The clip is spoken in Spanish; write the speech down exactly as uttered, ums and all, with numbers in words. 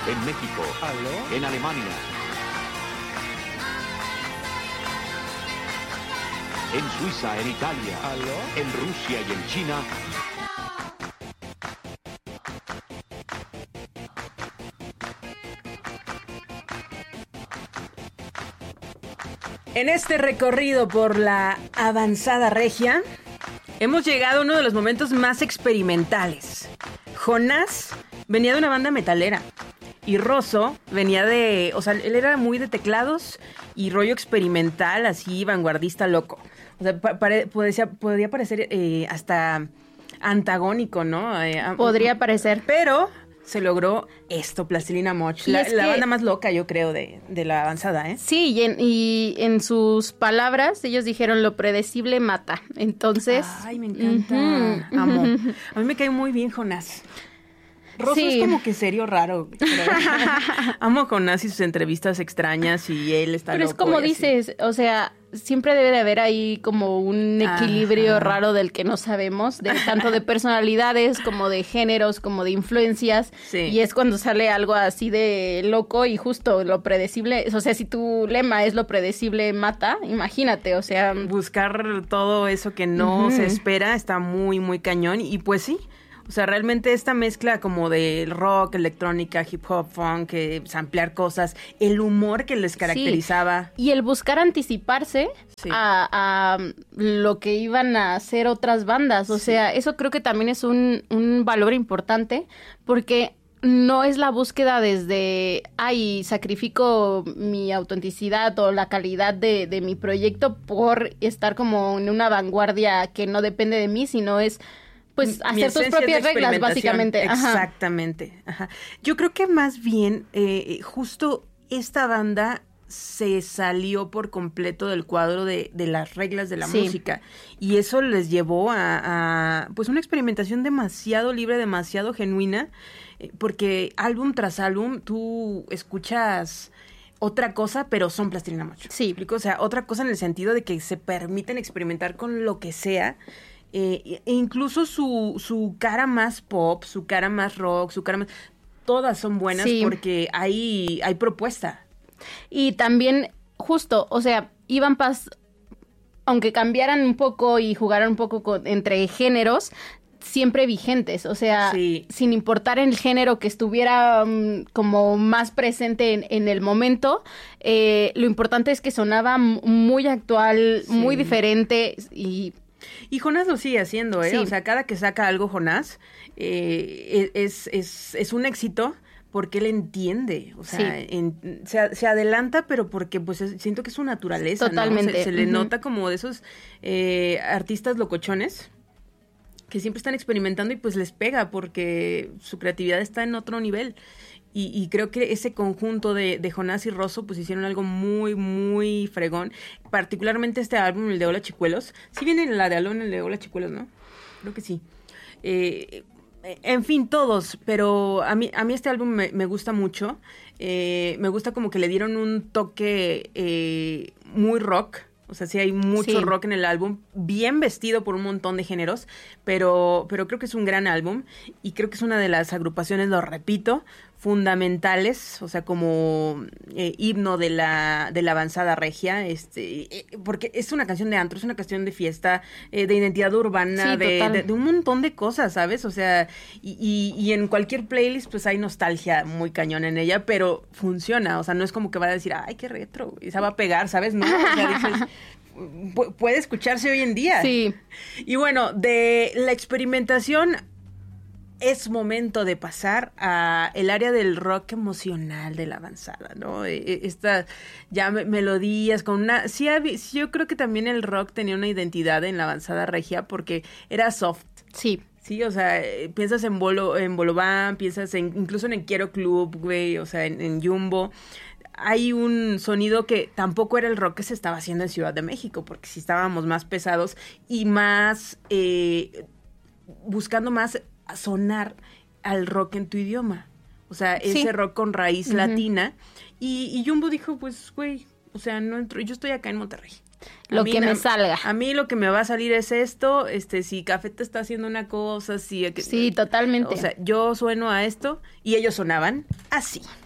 En México. ¿Aló? En Alemania. En Suiza, en Italia. ¿Aló? En Rusia y en China. En este recorrido por la avanzada regia, hemos llegado a uno de los momentos más experimentales. Jonás venía de una banda metalera y Rosso venía de... O sea, él era muy de teclados y rollo experimental, así vanguardista loco. O sea, pa- pare- podría, podría parecer eh, hasta antagónico, ¿no? Eh, Podría parecer. Pero se logró esto, Plastilina Moch. Y La, es la que- banda más loca, yo creo, de, de la avanzada, ¿eh? Sí, y en, y en sus palabras, ellos dijeron lo predecible mata. Entonces... Ay, me encanta. Ujú. Amo. A mí me cae muy bien Jonás. Rosso Sí. es como que serio raro. Pero... Amo a Jonás y sus entrevistas extrañas y él está Pero es loco como y así. dices, o sea, siempre debe de haber ahí como un equilibrio Ajá. raro del que no sabemos, de tanto de personalidades como de géneros, como de influencias. Sí. Y es cuando sale algo así de loco y justo lo predecible. O sea, si tu lema es lo predecible mata, imagínate, o sea... Buscar todo eso que no Ujú. se espera está muy, muy cañón. Y pues sí, o sea, realmente esta mezcla como de rock, electrónica, hip hop, funk, eh, samplear cosas, el humor que les caracterizaba. Y el buscar anticiparse Sí. a, a lo que iban a hacer otras bandas. O Sí. sea, eso creo que también es un, un valor importante porque no es la búsqueda desde, ay, sacrifico mi autenticidad o la calidad de, de mi proyecto por estar como en una vanguardia que no depende de mí, sino es... Pues Mi hacer tus esencia es propias de reglas, experimentación. básicamente. Ajá. Exactamente. Ajá. Yo creo que más bien, eh, justo esta banda se salió por completo del cuadro de, de las reglas de la Sí. música. Y eso les llevó a, a, pues una experimentación demasiado libre, demasiado genuina, eh, porque álbum tras álbum tú escuchas otra cosa, pero son Plastilina Moch. Sí. ¿Me explico? O sea, otra cosa en el sentido de que se permiten experimentar con lo que sea. Eh, e incluso su, su cara más pop, su cara más rock, su cara más... Todas son buenas Sí. porque hay, hay propuesta. Y también, justo, o sea, iban pas... Aunque cambiaran un poco y jugaran un poco con- entre géneros, siempre vigentes, o sea, Sí. sin importar el género que estuviera um, como más presente en, en el momento, eh, lo importante es que sonaba m- muy actual, Sí. muy diferente y... Y Jonás lo sigue haciendo, ¿eh? Sí. O sea, cada que saca algo Jonás eh, es, es, es un éxito porque él entiende, o sea, Sí. en- se, se adelanta, pero porque pues es- siento que es su naturaleza, ¿no? Totalmente. Se, se le Ujú. nota como de esos eh, artistas locochones que siempre están experimentando y pues les pega porque su creatividad está en otro nivel. Y, y creo que ese conjunto de, de Jonás y Rosso pues hicieron algo muy, muy fregón. Particularmente este álbum, el de Hola Chicuelos. Sí viene la de Alone, el de Hola Chicuelos, ¿no? Creo que sí. Eh, en fin, todos, pero a mí, a mí este álbum me, me gusta mucho. Eh, me gusta como que le dieron un toque eh, muy rock. O sea, sí hay mucho Sí. rock en el álbum, bien vestido por un montón de géneros, pero, pero creo que es un gran álbum y creo que es una de las agrupaciones, lo repito, fundamentales, o sea, como eh, himno de la, de la avanzada regia, este, eh, porque es una canción de antro, es una canción de fiesta, eh, de identidad urbana, Sí, de, total. de, de un montón de cosas, ¿sabes? O sea, y, y, y en cualquier playlist pues hay nostalgia muy cañón en ella, pero funciona, o sea, no es como que va a decir, ay, qué retro, esa va a pegar, ¿sabes? No, o sea, dices, pu- puede escucharse hoy en día. Sí. Y bueno, de la experimentación es momento de pasar a el área del rock emocional de la avanzada, ¿no? E- e- Estas ya me- melodías con una... Sí, habí- sí, yo creo que también el rock tenía una identidad en la avanzada regia porque era soft. Sí. Sí, o sea, eh, piensas en Bolo, en Bolobán, piensas en, incluso en el Quiero Club, güey, o sea, en, en Jumbo. Hay un sonido que tampoco era el rock que se estaba haciendo en Ciudad de México, porque sí estábamos más pesados y más, eh, buscando más sonar al rock en tu idioma. O sea, ese Sí. rock con raíz Ujú. latina. Y, y Jumbo dijo, pues, güey, o sea, no entro, yo estoy acá en Monterrey. Lo mí, que me a, salga. A mí lo que me va a salir es esto, este, si Café te está haciendo una cosa, si... Sí, totalmente. O sea, yo sueno a esto y ellos sonaban así.